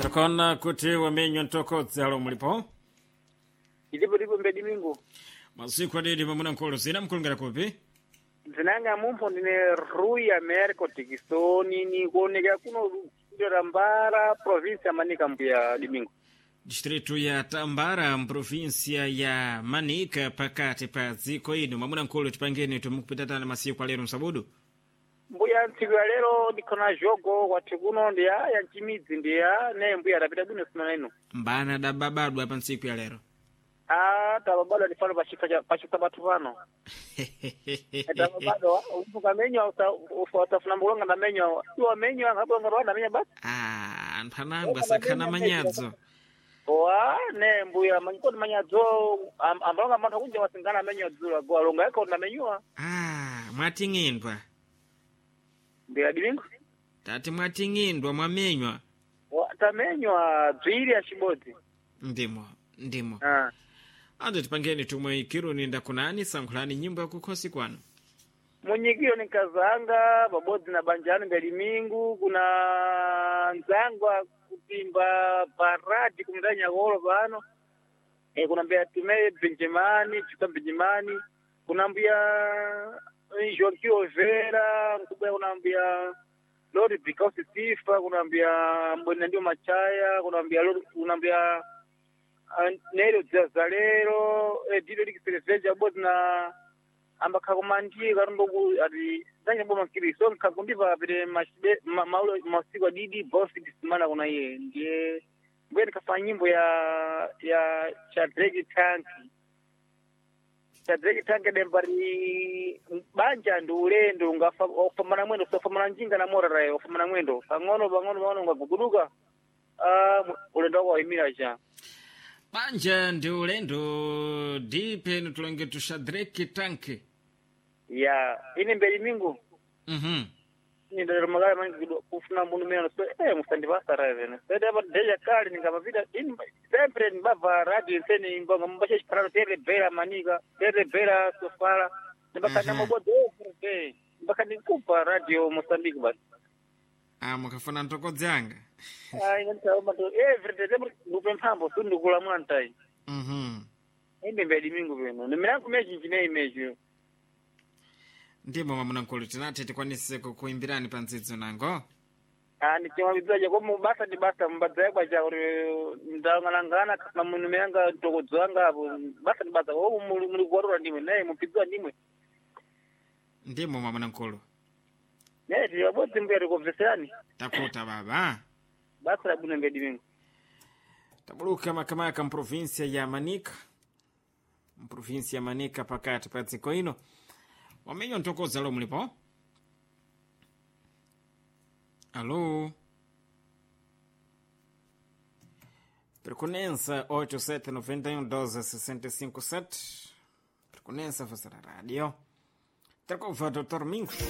takona kuti wamenywa ntokodzalo mulipo ilipo mbedi mingu masiku adidi pamuna nkolo zina mkulungera kupi zinanga mumpo ndine Rui Americo Tikisoni ni kuoneka kuno Tambara province ya Manika mbuya Dimingo distritu ya Tambara mprovinsia ya Manika pakati pa dziko ino mamuna nkolo tipangeni tumukupitana masiku alero msabudu mbuya ntsiku ya lero ndikona jogo kwati kuno ndiya ya nchimidzi ndiya ne mbuya adapita bwino simana ino mbana dababadwa apa ntsiku ya lero tababadwa ndifano pachita batu pano tababadwa umpuka menywa utafuna mbulonga na menywa iwa menywa ngabonga rwana menya basi mphanangu asakhana manyadzo wa ne mbuya manyikoni manyadzo ambalonga mantha kunja wasingana menywa dzula goa longa yako na menywa mwating'indwa mbuya Dimingo tati mwating'indwa mwamenywa tamenywa dzwiri ya chibodzi ndimo ando tipangeni tumwe ikiruni ndakunani sankhulani nyimbo ya kukhosi kwanu munyikiro ni kazanga pabodzi na banjani mbeli mingu kuna nzangwa kutimba paradi kumdanya kolo pano kuna mbea tume Benjamani chika Benjamani kuna mbia Jonkio Vera kuna mbia Lord Because Sifa kuna mbia Mbwena ndio Machaya kuna mbia Lord kuna mbia Nero Jazalero dilo likisereveja bodi na amba kakomandie karundoku ati zanye boma kiriso kakundiva vile maulo masiku didi boss disimana kuna yeye ndiye mbweni kafanya nyimbo ya Shadraki Tanki dembari banja ndo ulendo ngafa ofamana mwendo sofamana njinga na mora rayo ofamana mwendo bangono ngaguduka ulendo kwa imira cha banja ndi ulendo dipeni tulonge tu Shadraki Tanki ya ini mbeli mingu ni ndo magari mangi kufuna mundu meno so mustandi basara vene sede ba deja kali ninga vida in sempre ni bava radio sene ngonga mbashe parano tere bera Manika tere bera sofara mbaka na mabodo frente mbaka ni kupa radio Mozambique basi mukafuna ntokodzanga inanta mato every day ngupe mphambo sundukula mwantai inde mbeli mingu veno nimirangu meji njine imeji ndimo mamuna nkulu tinati tikwanise kuimbirani pa ntsidzo nango nichimabidzaje ko mubasa ndi basa mbadza kwa cha uri ndangana kana munhu menga ntokodzo anga apo basa ndi basa muri kuwarura ndimwe naye mupidzwa ndimwe ndimo mamuna nkulu neti wabodzi mbere kubveserani takuta baba basa labuna mbedi mingu tabuluka makamaka mprovinsia ya Manika mprovinsia ya Manika pakati pa dziko ino wamenywa ntokoza lo mulipo alô Perconença 87911265 7 Perconença fazer a rádio Tracova Dr. Mingo